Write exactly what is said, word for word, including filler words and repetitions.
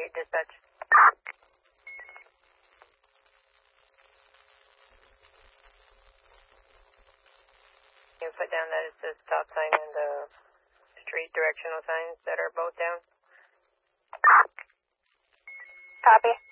read dispatch. You put down that it's the stop sign and the street directional signs that are both down. Copy.